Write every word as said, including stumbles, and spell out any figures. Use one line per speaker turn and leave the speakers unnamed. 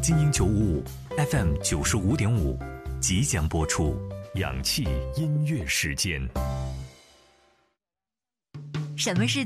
精英九五五 F M 九十五点五即将播出氧气音乐时间。
什么是